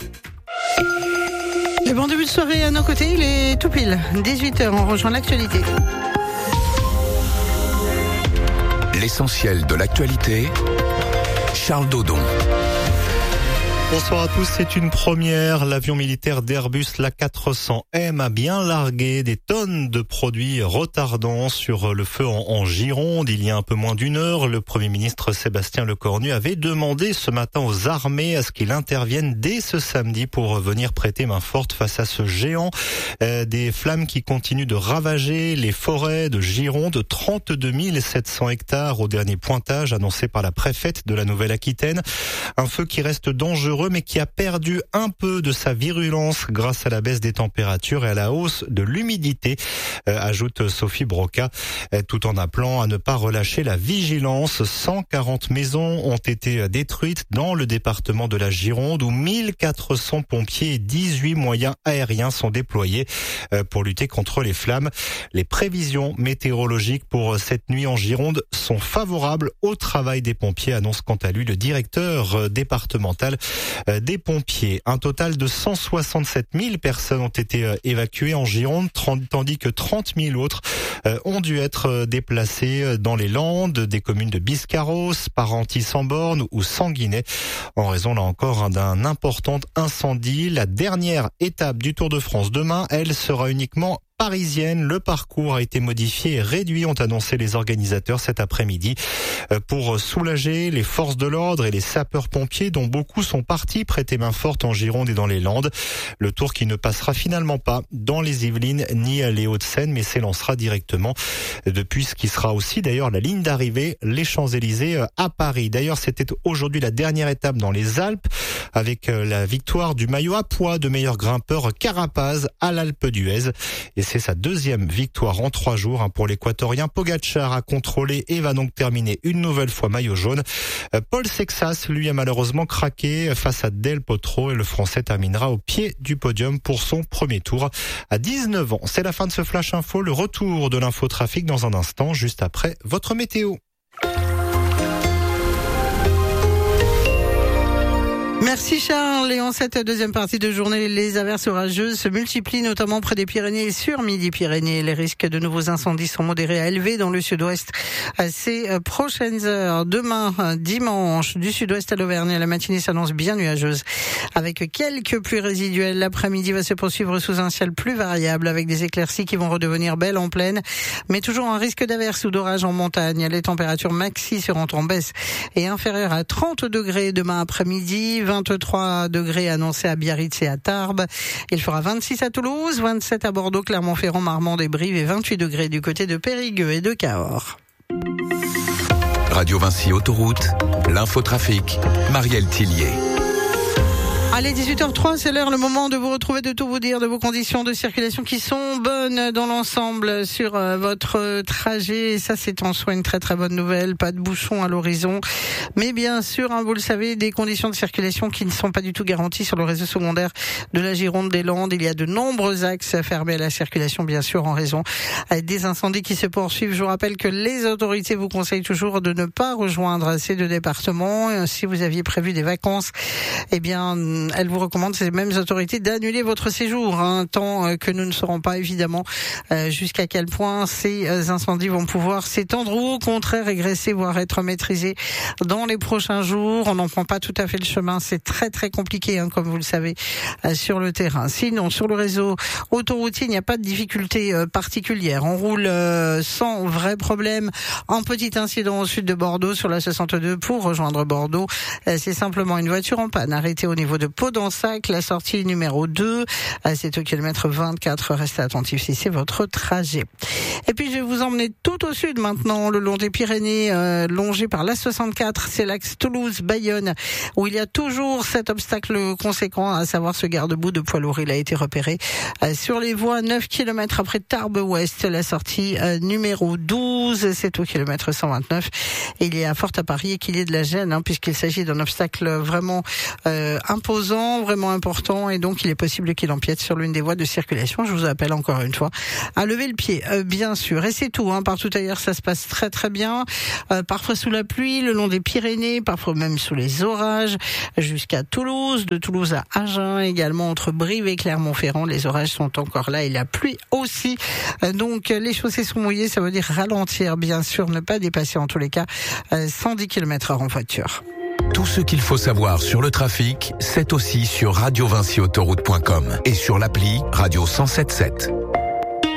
Et bon début de soirée à nos côtés, il est tout pile 18h, on rejoint l'actualité. L'essentiel de l'actualité, Charles Dodon. Bonsoir à tous, c'est une première. L'avion militaire d'Airbus, l'A400M, a bien largué des tonnes de produits retardants sur le feu en Gironde. Il y a un peu moins d'une heure, le Premier ministre Sébastien Lecornu avait demandé ce matin aux armées à ce qu'ils interviennent dès ce samedi pour venir prêter main forte face à ce géant. Des flammes qui continuent de ravager les forêts de Gironde, 32 700 hectares au dernier pointage annoncé par la préfète de la Nouvelle-Aquitaine. Un feu qui reste dangereux mais qui a perdu un peu de sa virulence grâce à la baisse des températures et à la hausse de l'humidité, ajoute Sophie Broca, tout en appelant à ne pas relâcher la vigilance. 140 maisons ont été détruites dans le département de la Gironde où 1400 pompiers et 18 moyens aériens sont déployés pour lutter contre les flammes. Les prévisions météorologiques pour cette nuit en Gironde sont favorables au travail des pompiers, annonce quant à lui le directeur départemental des pompiers. Un total de 167 000 personnes ont été évacuées en Gironde, tandis que 30 000 autres ont dû être déplacées dans les Landes, des communes de Biscarrosse, Parentis-en-Born ou Sanguinet, en raison là encore d'un important incendie. La dernière étape du Tour de France demain, elle sera uniquement parisienne. Le parcours a été modifié et réduit, ont annoncé les organisateurs cet après-midi, pour soulager les forces de l'ordre et les sapeurs-pompiers dont beaucoup sont partis prêter main forte en Gironde et dans les Landes. Le Tour qui ne passera finalement pas dans les Yvelines ni les Hauts-de-Seine mais s'élancera directement depuis ce qui sera aussi d'ailleurs la ligne d'arrivée, les Champs-Élysées à Paris. D'ailleurs, c'était aujourd'hui la dernière étape dans les Alpes avec la victoire du maillot à pois de meilleur grimpeur Carapaz à l'Alpe d'Huez. Et c'est sa deuxième victoire en 3 jours pour l'Équatorien. Pogacar a contrôlé et va donc terminer une nouvelle fois maillot jaune. Paul Sexas, lui, a malheureusement craqué face à Del Potro et le Français terminera au pied du podium pour son premier tour à 19 ans. C'est la fin de ce Flash Info. Le retour de l'infotrafic dans un instant, juste après votre météo. Merci Charles. Et en cette deuxième partie de journée, les averses orageuses se multiplient, notamment près des Pyrénées et sur Midi-Pyrénées. Les risques de nouveaux incendies sont modérés à élevés dans le sud-ouest ces prochaines heures. Demain, dimanche, du sud-ouest à l'Auvergne, la matinée s'annonce bien nuageuse, avec quelques pluies résiduelles. L'après-midi va se poursuivre sous un ciel plus variable, avec des éclaircies qui vont redevenir belles en plaine, mais toujours un risque d'averse ou d'orage en montagne. Les températures maxi seront en baisse et inférieures à 30 degrés demain après-midi, 23 degrés annoncés à Biarritz et à Tarbes. Il fera 26 à Toulouse, 27 à Bordeaux, Clermont-Ferrand, Marmande et Brive et 28 degrés du côté de Périgueux et de Cahors. Radio Vinci Autoroute, l'infotrafic, Marielle Tillier. Allez, 18h03, c'est l'heure, le moment de vous retrouver, de tout vous dire de vos conditions de circulation qui sont bonnes dans l'ensemble sur votre trajet. Et ça, c'est en soi une très très bonne nouvelle. Pas de bouchons à l'horizon. Mais bien sûr, vous le savez, des conditions de circulation qui ne sont pas du tout garanties sur le réseau secondaire de la Gironde des Landes. Il y a de nombreux axes fermés à la circulation, bien sûr, en raison des incendies qui se poursuivent. Je vous rappelle que les autorités vous conseillent toujours de ne pas rejoindre ces deux départements. Si vous aviez prévu des vacances, eh bien, elles vous recommandent, ces mêmes autorités, d'annuler votre séjour, tant que nous ne saurons pas évidemment jusqu'à quel point ces incendies vont pouvoir s'étendre ou au contraire régresser, voire être maîtrisés dans les prochains jours. On n'en prend pas tout à fait le chemin, c'est très très compliqué, comme vous le savez, sur le terrain. Sinon, sur le réseau autoroutier, il n'y a pas de difficulté particulière. On roule sans vrai problème. Un petit incident au sud de Bordeaux sur la 62 pour rejoindre Bordeaux. C'est simplement une voiture en panne arrêtée au niveau de Pau-d'Ensac, la sortie numéro 2, c'est au kilomètre 24. Restez attentifs si c'est votre trajet. Et puis je vais vous emmener tout au sud maintenant, le long des Pyrénées, longé par la 64, c'est l'axe Toulouse-Bayonne, où il y a toujours cet obstacle conséquent, à savoir ce garde-boue de poids lourd. Il a été repéré sur les voies 9 km après Tarbes-Ouest, la sortie numéro 12, c'est au kilomètre 129. Et il y a fort à parier qu'il y ait de la gêne, puisqu'il s'agit d'un obstacle vraiment imposant opposant vraiment important et donc il est possible qu'il empiète sur l'une des voies de circulation. Je vous appelle encore une fois à lever le pied, bien sûr. Et c'est tout, partout ailleurs ça se passe très très bien. Parfois sous la pluie, le long des Pyrénées, parfois même sous les orages, jusqu'à Toulouse, de Toulouse à Agen, également entre Brive et Clermont-Ferrand. Les orages sont encore là et la pluie aussi. Donc les chaussées sont mouillées, ça veut dire ralentir, bien sûr, ne pas dépasser en tous les cas 110 km/h en voiture. Tout ce qu'il faut savoir sur le trafic, c'est aussi sur radio-vinci-autoroute.com et sur l'appli Radio 107.7.